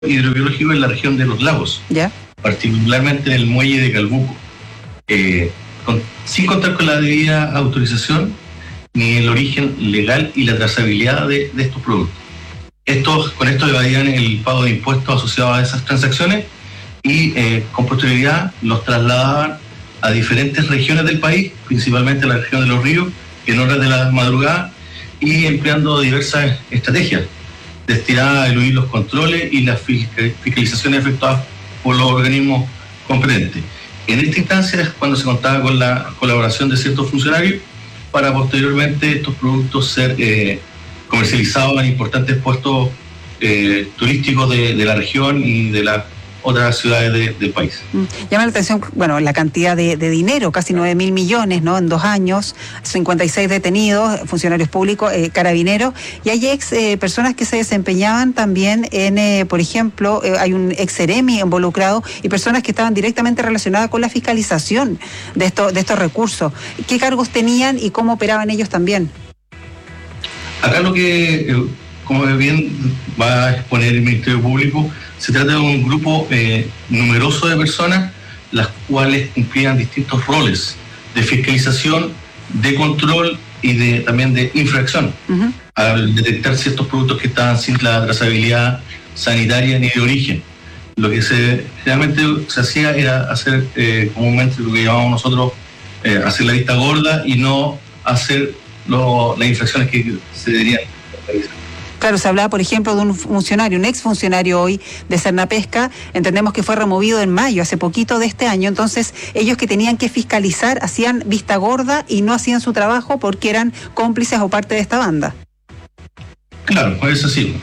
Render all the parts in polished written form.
hidrobiológico en la región de los lagos, ¿ya? Particularmente en el muelle de Calbuco, sin contar con la debida autorización ni el origen legal y la trazabilidad de estos productos. Con esto evadían el pago de impuestos asociados a esas transacciones y con posterioridad los trasladaban a diferentes regiones del país, principalmente a la región de Los Ríos, en horas de la madrugada y empleando diversas estrategias destinadas a eludir los controles y las fiscalizaciones efectuadas por los organismos competentes. En esta instancia es cuando se contaba con la colaboración de ciertos funcionarios para posteriormente estos productos ser comercializados en importantes puestos turísticos de la región y de las otras ciudades del país. Llama la atención, bueno, la cantidad de dinero, casi 9.000 millones, ¿no? En 2 años, 56 detenidos, funcionarios públicos, carabineros, y hay personas que se desempeñaban también en, por ejemplo, hay un ex Ceremi involucrado y personas que estaban directamente relacionadas con la fiscalización de estos recursos. ¿Qué cargos tenían y cómo operaban ellos también? Acá lo que, como bien va a exponer el Ministerio Público, se trata de un grupo numeroso de personas, las cuales cumplían distintos roles de fiscalización, de control y también de infracción, al detectar ciertos productos que estaban sin la trazabilidad sanitaria ni de origen. Lo que generalmente se hacía era hacer comúnmente lo que llamamos nosotros hacer la vista gorda y no hacer las infracciones que se deberían realizar. Claro, se hablaba, por ejemplo, de un funcionario, un exfuncionario hoy de Cernapesca, entendemos que fue removido en mayo, hace poquito de este año, entonces ellos que tenían que fiscalizar hacían vista gorda y no hacían su trabajo porque eran cómplices o parte de esta banda. Claro, es así,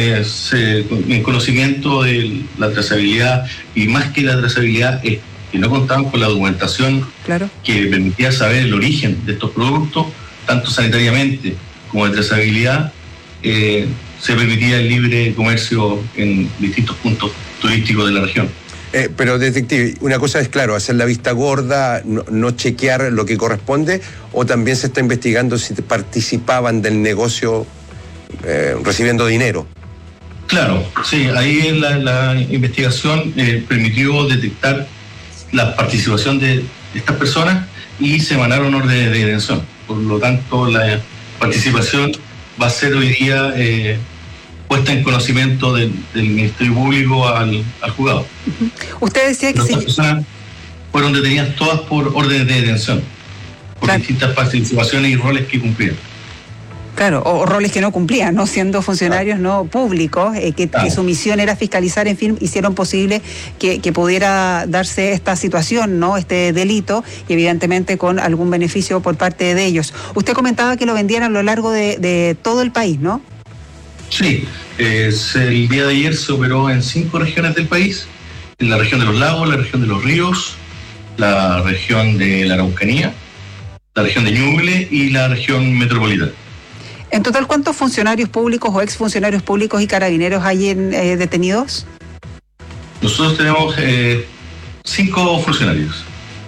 en conocimiento de la trazabilidad y más que la trazabilidad es que no contaban con la documentación que permitía saber el origen de estos productos, tanto sanitariamente como de trazabilidad. Se permitía el libre comercio en distintos puntos turísticos de la región. Pero, detective, una cosa es, claro, hacer la vista gorda, no chequear lo que corresponde, o también se está investigando si participaban del negocio recibiendo dinero. Claro, sí, ahí la investigación permitió detectar la participación de estas personas y se emanaron órdenes de detención. Por lo tanto, la participación va a ser hoy día puesta en conocimiento del Ministerio Público al juzgado. Usted decía que estas personas fueron detenidas todas por órdenes de detención, por distintas participaciones y roles que cumplían. Claro, o roles que no cumplían, ¿no? Siendo funcionarios no públicos, que su misión era fiscalizar, en fin, hicieron posible que pudiera darse esta situación, ¿no? Este delito, y evidentemente con algún beneficio por parte de ellos. Usted comentaba que lo vendían a lo largo de todo el país, ¿no? Sí, el día de ayer se operó en 5 regiones del país, en la región de los lagos, la región de los ríos, la región de la Araucanía, la región de Ñuble y la región metropolitana. En total, ¿cuántos funcionarios públicos o exfuncionarios públicos y carabineros hay detenidos? Nosotros tenemos 5 funcionarios.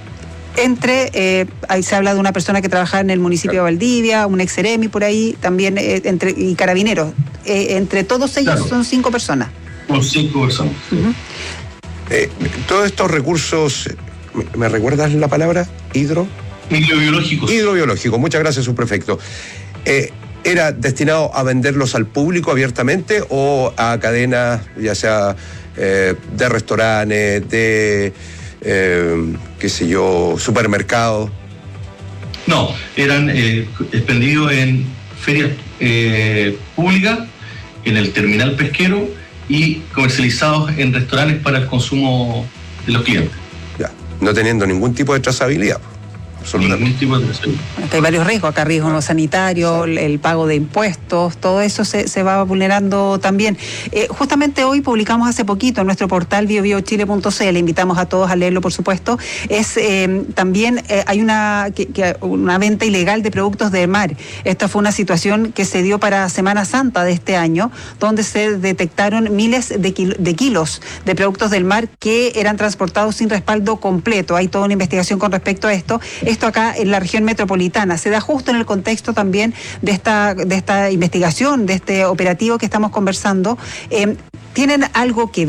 Ahí se habla de una persona que trabajaba en el municipio de Valdivia, un ex Ceremi por ahí, también y carabineros. Entre todos ellos son 5 personas. Son 5 personas. Todos estos recursos, ¿me recuerdas la palabra? Hidrobiológicos. Hidrobiológicos, muchas gracias, subprefecto. ¿Era destinado a venderlos al público abiertamente o a cadenas, ya sea de restaurantes, de, qué sé yo, supermercados? No, eran expendidos en ferias públicas, en el terminal pesquero y comercializados en restaurantes para el consumo de los clientes. Ya, no teniendo ningún tipo de trazabilidad. Ningún tipo de trazabilidad. Hay varios riesgos acá, riesgos sanitarios, el pago de impuestos, todo eso se va vulnerando también. Justamente hoy publicamos hace poquito en nuestro portal biobiochile.cl, invitamos a todos a leerlo, por supuesto. También hay una venta ilegal de productos de mar. Esta fue una situación que se dio para Semana Santa de este año, donde se detectaron miles de kilos de productos del mar que eran transportados sin respaldo completo. Hay toda una investigación con respecto a esto. Esto acá en la región metropolitana se da justo en el contexto también de esta investigación, de este operativo que estamos conversando. ¿tienen algo que ver